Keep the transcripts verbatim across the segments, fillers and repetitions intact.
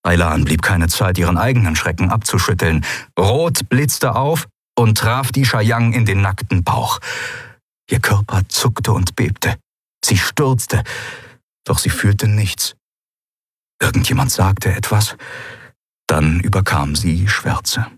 Aylan blieb keine Zeit, ihren eigenen Schrecken abzuschütteln. Rot blitzte auf und traf die Shayang in den nackten Bauch. Ihr Körper zuckte und bebte. Sie stürzte, doch sie fühlte nichts. Irgendjemand sagte etwas, dann überkam sie Schwärze.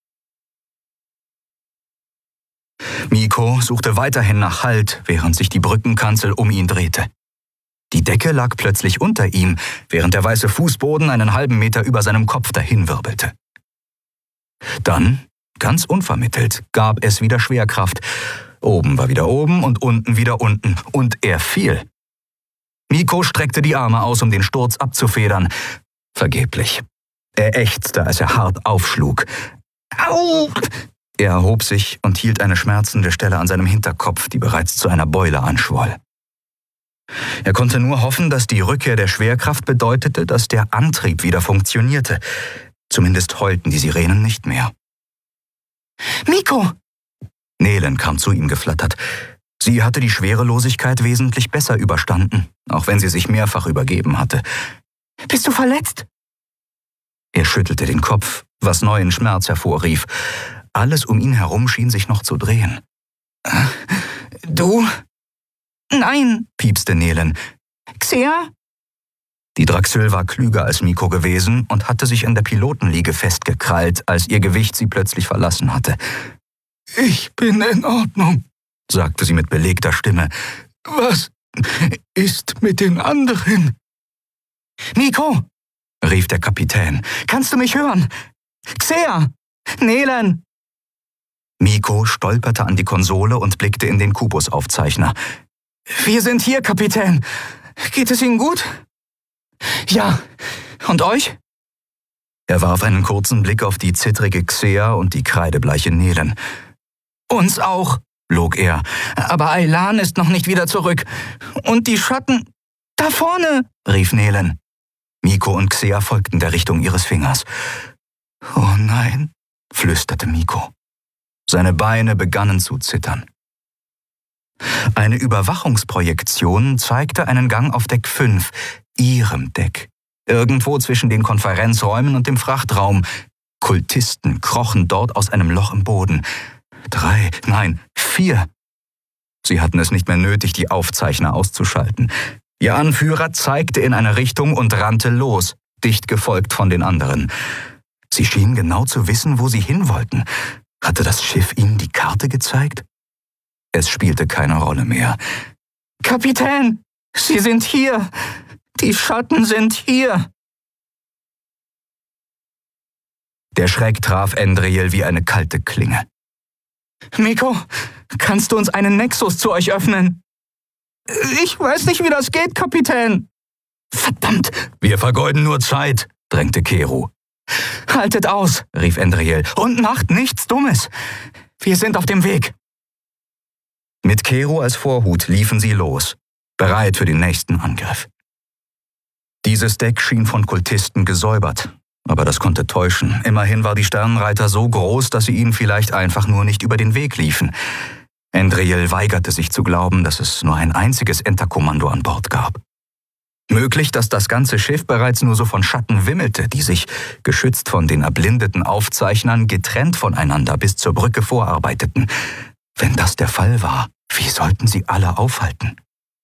Miko suchte weiterhin nach Halt, während sich die Brückenkanzel um ihn drehte. Die Decke lag plötzlich unter ihm, während der weiße Fußboden einen halben Meter über seinem Kopf dahinwirbelte. Dann, ganz unvermittelt, gab es wieder Schwerkraft. Oben war wieder oben und unten wieder unten, und er fiel. Miko streckte die Arme aus, um den Sturz abzufedern. Vergeblich. Er ächzte, als er hart aufschlug. Au! Er erhob sich und hielt eine schmerzende Stelle an seinem Hinterkopf, die bereits zu einer Beule anschwoll. Er konnte nur hoffen, dass die Rückkehr der Schwerkraft bedeutete, dass der Antrieb wieder funktionierte. Zumindest heulten die Sirenen nicht mehr. »Miko!« Nelen kam zu ihm geflattert. Sie hatte die Schwerelosigkeit wesentlich besser überstanden, auch wenn sie sich mehrfach übergeben hatte. »Bist du verletzt?« Er schüttelte den Kopf, was neuen Schmerz hervorrief. Alles um ihn herum schien sich noch zu drehen. »Du?« »Nein«, piepste Nelen. »Xea?« Die Draxyl war klüger als Miko gewesen und hatte sich an der Pilotenliege festgekrallt, als ihr Gewicht sie plötzlich verlassen hatte. »Ich bin in Ordnung«, sagte sie mit belegter Stimme. »Was ist mit den anderen?« »Miko«, rief der Kapitän. »Kannst du mich hören? Xea! Nelen!« Miko stolperte an die Konsole und blickte in den Kubusaufzeichner. »Wir sind hier, Kapitän. Geht es Ihnen gut?« »Ja. Und euch?« Er warf einen kurzen Blick auf die zittrige Xea und die kreidebleiche Nelen. »Uns auch«, log er. »Aber Aylan ist noch nicht wieder zurück. Und die Schatten... Da vorne«, rief Nelen. Miko und Xea folgten der Richtung ihres Fingers. »Oh nein«, flüsterte Miko. Seine Beine begannen zu zittern. Eine Überwachungsprojektion zeigte einen Gang auf Deck fünf, ihrem Deck. Irgendwo zwischen den Konferenzräumen und dem Frachtraum. Kultisten krochen dort aus einem Loch im Boden. Drei, nein, vier. Sie hatten es nicht mehr nötig, die Aufzeichner auszuschalten. Ihr Anführer zeigte in eine Richtung und rannte los, dicht gefolgt von den anderen. Sie schienen genau zu wissen, wo sie hin wollten. Hatte das Schiff ihnen die Karte gezeigt? Es spielte keine Rolle mehr. »Kapitän, Sie sind hier! Die Schatten sind hier!« Der Schreck traf Endriel wie eine kalte Klinge. »Miko, kannst du uns einen Nexus zu euch öffnen?« »Ich weiß nicht, wie das geht, Kapitän.« »Verdammt, wir vergeuden nur Zeit«, drängte Keru. »Haltet aus«, rief Endriel, »und macht nichts Dummes. Wir sind auf dem Weg.« Mit Keru als Vorhut liefen sie los, bereit für den nächsten Angriff. Dieses Deck schien von Kultisten gesäubert, aber das konnte täuschen. Immerhin war die Sternenreiter so groß, dass sie ihnen vielleicht einfach nur nicht über den Weg liefen. Endriel weigerte sich zu glauben, dass es nur ein einziges Enterkommando an Bord gab. Möglich, dass das ganze Schiff bereits nur so von Schatten wimmelte, die sich, geschützt von den erblindeten Aufzeichnern, getrennt voneinander bis zur Brücke vorarbeiteten. Wenn das der Fall war, wie sollten sie alle aufhalten?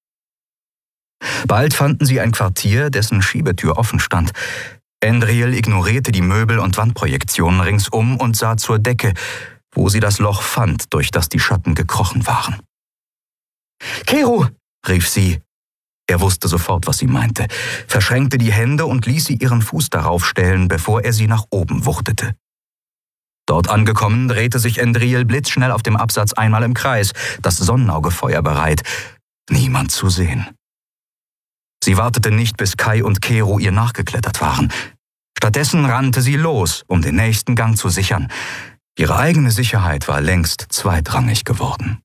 Bald fanden sie ein Quartier, dessen Schiebetür offen stand. Endriel ignorierte die Möbel- und Wandprojektionen ringsum und sah zur Decke, wo sie das Loch fand, durch das die Schatten gekrochen waren. »Keru«, rief sie. Er wusste sofort, was sie meinte, verschränkte die Hände und ließ sie ihren Fuß darauf stellen, bevor er sie nach oben wuchtete. Dort angekommen, drehte sich Endriel blitzschnell auf dem Absatz einmal im Kreis, das Sonnenauge feuerbereit. Niemand zu sehen. Sie wartete nicht, bis Kai und Keru ihr nachgeklettert waren. Stattdessen rannte sie los, um den nächsten Gang zu sichern. Ihre eigene Sicherheit war längst zweitrangig geworden.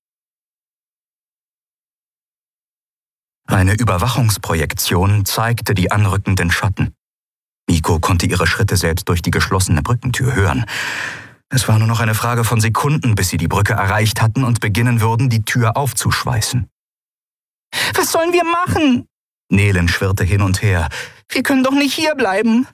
Eine Überwachungsprojektion zeigte die anrückenden Schatten. Miko konnte ihre Schritte selbst durch die geschlossene Brückentür hören. Es war nur noch eine Frage von Sekunden, bis sie die Brücke erreicht hatten und beginnen würden, die Tür aufzuschweißen. »Was sollen wir machen?« Nelen schwirrte hin und her. »Wir können doch nicht hierbleiben.